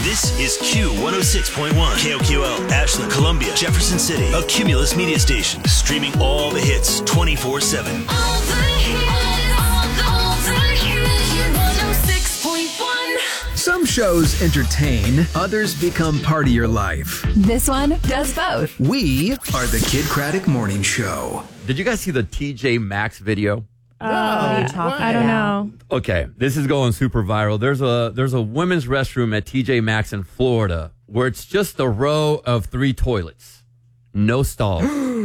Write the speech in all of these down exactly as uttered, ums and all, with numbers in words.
This is Q one oh six point one, K O Q L, Ashland, Columbia, Jefferson City, a Cumulus media station, streaming all the hits twenty-four seven. All the hits, all the hits, one oh six point one. Some shows entertain, others become part of your life. This one does both. We are the Kid Craddock Morning Show. Did you guys see the T J Maxx video? Uh, what are you talking I don't about? know. Okay, this is going super viral. There's a there's a women's restroom at T J Maxx in Florida where it's just a row of three toilets, no stalls.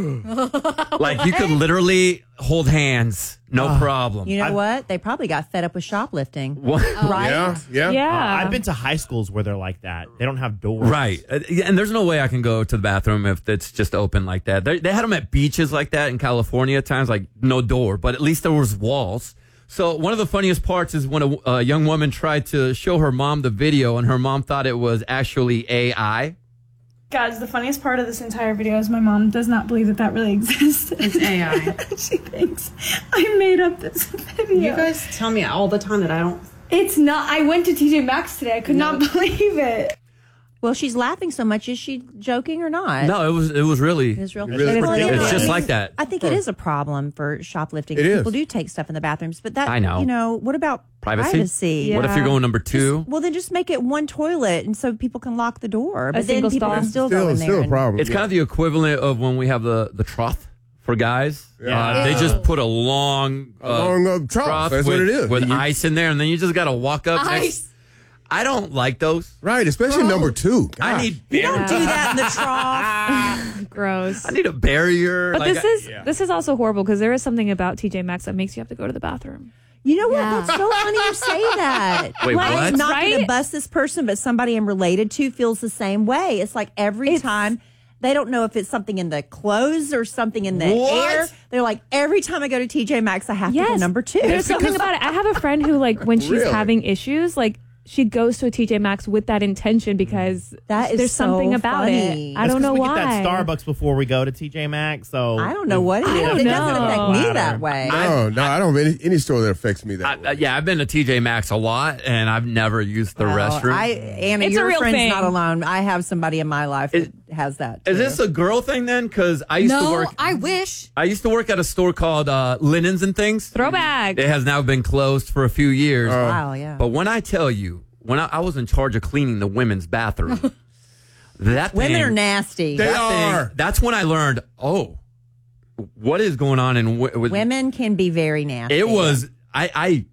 Like you could literally hold hands, no uh, problem. You know I've, what? They probably got fed up with shoplifting. What? Right? Yeah, yeah. Yeah. Uh, I've been to high schools where they're like that. They don't have doors. Right. Uh, and there's no way I can go to the bathroom if it's just open like that. They, they had them at beaches like that in California at times, like no door, but at least there was walls. So one of the funniest parts is when a, a young woman tried to show her mom the video and her mom thought it was actually A I. Guys, the funniest part of this entire video is my mom does not believe that that really exists. It's A I. She thinks I made up this video. You guys tell me all the time that I don't. It's not. I went to T J Maxx today. I could No. not believe it. Well, she's laughing so much. Is she joking or not? No, it was it was really It's real. Really Well, pretty it it's is. just like that. I think it is a problem for shoplifting. It is. People do take stuff in the bathrooms, but that I know. You know, what about Privacy? privacy? Yeah. What if you're going number two? Just- well, then just make it one toilet, and so people can lock the door. But then single people stall. can still, Still, go in still there. a and- problem. It's kind of the equivalent of when we have the, the trough for guys. Yeah. Uh, they just put a long, A long, uh, trough. That's with, what it is. with You- ice in there, and then you just got to walk up next. Ice. I don't like those. Right, especially number two. I Gosh. need You don't barrier. do that in the trough. Gross. I need a barrier. But Like, this is yeah. this is also horrible because there is something about T J Maxx that makes you have to go to the bathroom. You know what? Yeah. That's so funny you say that. Wait, like, what? I'm not going to Right? bust this person, but somebody I'm related to feels the same way. It's like every It's- time. They don't know if it's something in the clothes or something in the What? air. They're like, every time I go to T J Maxx, I have to go Yes. number two. There's something about it. I have a friend who, like, when she's Really? having issues, like, she goes to a T J Maxx with that intention because That is there's so something about funny. it. I That's don't 'cause know we why. get that Starbucks before we go to T J Maxx. So I don't know what it is. don't It doesn't know. affect me Ladder. that way. No, no, I don't have any, any store that affects me I, that uh, way. yeah, I've been to T J Maxx a lot, and I've never used the Well, restroom. I, Anna, It's a your real friend's thing. not alone. I have somebody in my life Is- that has that. Is too. this a girl thing then? Because I used to No, work. I wish. I used to work at a store called uh, Linens and Things. Throwback. It has now been closed for a few years. Wow, yeah. But when I tell you, when I, I was in charge of cleaning the women's bathroom, that Women thing, are nasty. They that are. thing- that's when I learned. Oh, what is going on in wi- with Women can be very nasty. It was I I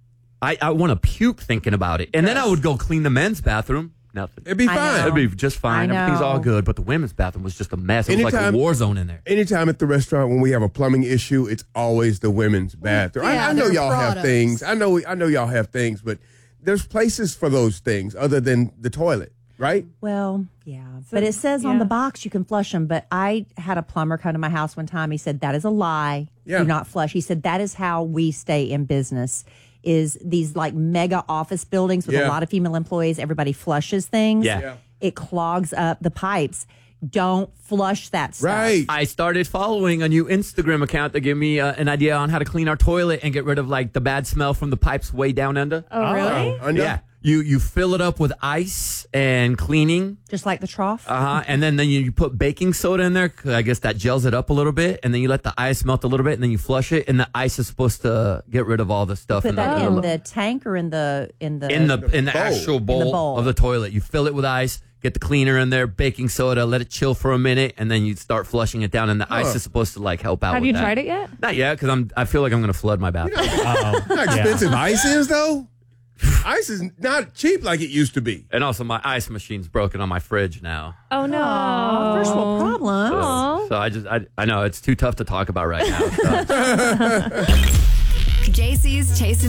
I, I want to puke thinking about it, and then I would go clean the men's bathroom. Nothing. It'd be I fine. know. It'd be just fine. I Everything's all know. good. But the women's bathroom was just a mess. It was like Anytime- a war zone in there. Anytime at the restaurant when we have a plumbing issue, it's always the women's bathroom. I- Yeah, I, know they're y'all have products. things. I know. I know y'all have things, but there's places for those things other than the toilet, right? Well, yeah. But it says on yeah. the box you can flush them. But I had a plumber come to my house one time. He said, that is a lie. Yeah. Do not flush. He said, that is how we stay in business, is these like mega office buildings with Yeah. a lot of female employees. Everybody flushes things. Yeah. Yeah. It clogs up the pipes. Don't flush that stuff. Right. I started following a new Instagram account that gave me uh, an idea on how to clean our toilet and get rid of like the bad smell from the pipes way down under. Oh, really? Under? Yeah. You you fill it up with ice and cleaning. Just like the trough. Uh huh. And then, then you, you put baking soda in there. 'Cause I guess that gels it up a little bit. And then you let the ice melt a little bit. And then you flush it. And the ice is supposed to get rid of all the stuff Put in that the, in the tank or in the in the in the in the bowl. actual bowl, bowl. of the toilet. You fill it with ice. Get the cleaner in there, baking soda, let it chill for a minute, and then you start flushing it down. And the ice is supposed to like help out. Have with you that. tried it yet? Not yet, because I'm. I feel like I'm going to flood my bathroom. You know how expensive ice is, though. Ice is not cheap like it used to be. And also, my ice machine's broken on my fridge now. Oh, no. Aw, first world problems. Aw. So I just, I, I know it's too tough to talk about right now. So. J C's Chasing